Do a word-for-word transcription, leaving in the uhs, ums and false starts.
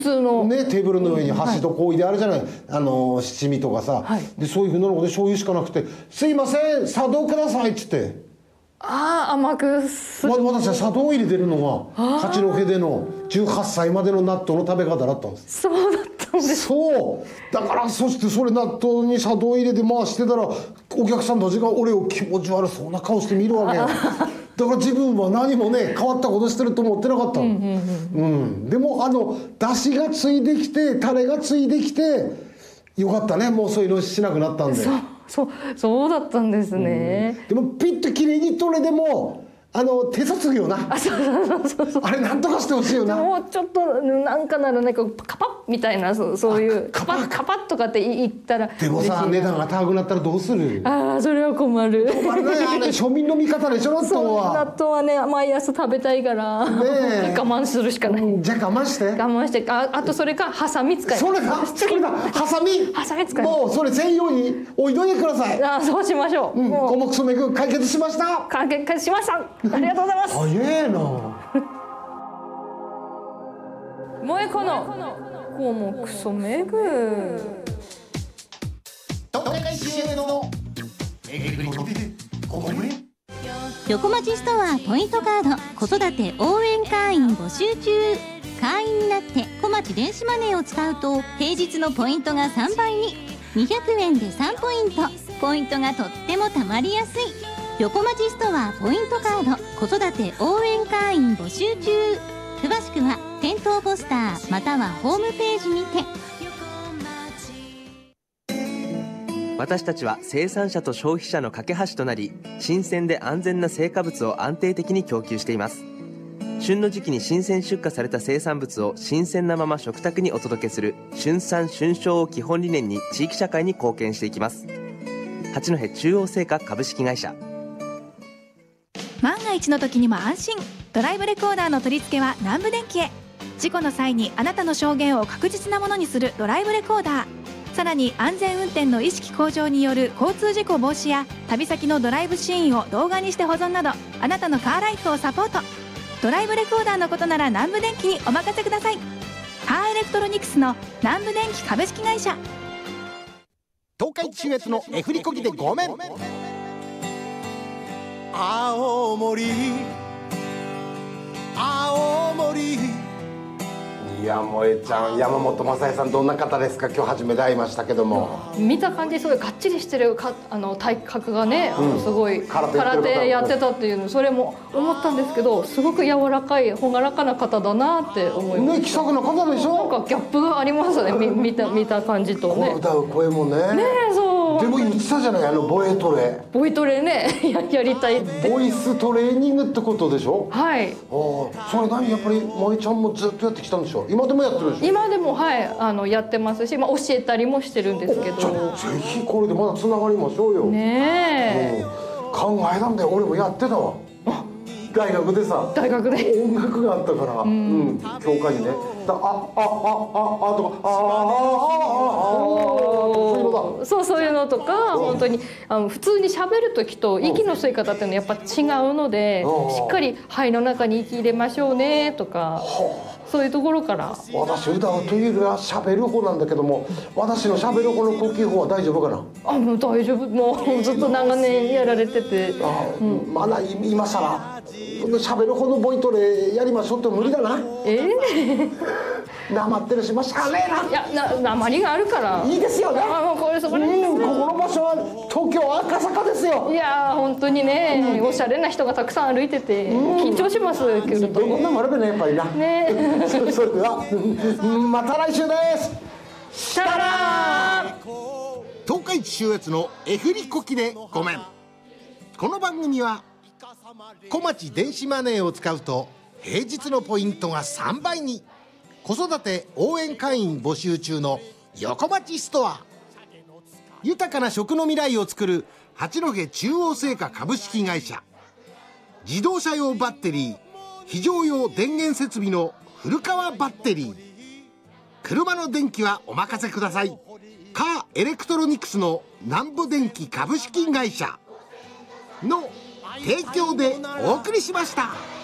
普通のね、テーブルの上に箸と氷であるじゃない、はい、あの七味とかさ、はい、でそういうふうなので醤油しかなくて「すいません茶道ください」っつって。 ああ、甘くする。私は茶道を入れてるのが八戸でのじゅうはっさいまでの納豆の食べ方だったんです。 そうだったんです。 そうだから、そしてそれ納豆に茶道を入れて回してたら、お客さんたちが俺を気持ち悪そうな顔して見るわけよ。だから自分は何もね変わったことしてると思ってなかったの。うん、でもあの出汁がついてきてタレがついてきてよかったね。もうそういうのしなくなったんで。 そうそうそうだったんですね。 でもピッときれいに取れでもあの手札業な。あ、そうそうそうそう。あれなんとかしてほしいよな。 もうちょっとなんかならね、こうカパッみたいな、そうそういうカパッカパッとかって言ったら。 でもさ、値段が高くなったらどうする？ ああ、それは困る。 困るね。あれ庶民の味方でしょ、納豆は。 納豆はね、毎朝食べたいから。ねえ。我慢するしかない。 じゃあ我慢して。 我慢して、あ、あとそれかハサミ使い。 それか、それだ。ハサミ。 ハサミ使い。 もうそれ専用に置いといてください。 あ、そうしましょう。 五目ソメグ解決しました。 解決しました。ありがとうございます。 早えな。 萌子の五目ソメグ。 横町ストアポイントカード子育て応援会員募集中。会員になって小町電子マネーを使うと平日のポイントがさんばいに。にひゃくえんでさんポイント。ポイントがとってもたまりやすい。横町ストアポイントカード子育て応援会員募集中。詳しくは店頭ポスターまたはホームページにて。 私たちは生産者と消費者の架け橋となり、新鮮で安全な成果物を安定的に供給しています。旬の時期に新鮮出荷された生産物を新鮮なまま食卓にお届けする旬産旬商を基本理念に地域社会に貢献していきます。八戸中央製菓株式会社。 万が一の時にも安心、ドライブレコーダーの取り付けは南部電機へ。事故の際にあなたの証言を確実なものにするドライブレコーダー。さらに安全運転の意識向上による交通事故防止や旅先のドライブシーンを動画にして保存など、あなたのカーライフをサポート。ドライブレコーダーのことなら南部電機にお任せください。カーエレクトロニクスの南部電機株式会社。 東海中越のエフリコギでごめん。青森青森。 いや、萌えちゃん、山本雅恵さんどんな方ですか？今日初めて会いましたけども。 見た感じすごいがっちりしてるか、あの体格がね、うん、すごい空手やってたっていうの、それも思ったんですけど、すごく柔らかい朗らかな方だなって思います。 ね、気さくな方でしょ。 なんかギャップがありますね。見た見た感じとね。 歌う声もね。 ね、そう。 でも言ってたじゃない、あのボイトレ。 ボイトレね、ややりたいって。 ボイストレーニングってことでしょ。 はい。 ああ、それ何やっぱり萌えちゃんもずっとやってきたんでしょ。今でもやってるでしょ。 今でも、はい、あのやってますし、まあ教えたりもしてるんですけど。 じゃあぜひこれでまだつながりましょうよ。 ねえ、 うん、考えたんだよ。俺もやってたわ。大学でさ、 大学で音楽があったから、うん、うん、教科にね、だあああああとかああああああそうそういうのとか、本当にあの普通に喋る時と息の吸い方っていうのはやっぱ違うので、しっかり肺の中に息入れましょうねとか、そういうところから。 私歌うというよりは喋る方なんだけども、私の喋る方の呼吸法は大丈夫かな？ あ、もう大丈夫。もうずっと長年やられてて、 あ、うん、まだ今さら喋る方のボイトレやりましょうって無理だな。ええなまってるし、まあしゃあねえな。 いや、な、なまりがあるからいいですよね。 あ、もうこれそこです。 うん、ここの場所は東京赤坂ですよ。 いや、本当にね、うん、おしゃれな人がたくさん歩いてて、うん、緊張しますけど。 どんな丸べね、やっぱりな。ね。それでは、また来週です。 さよなら。 東海中越のエフリコキでごめん。この番組は小町電子マネーを使うと平日のポイントがさんばいに。子育て応援会員募集中の横町ストア。豊かな食の未来を作る八戸中央製菓株式会社。自動車用バッテリー、非常用電源設備の古川バッテリー。車の電気はお任せください。カーエレクトロニクスの南部電機株式会社の提供でお送りしました。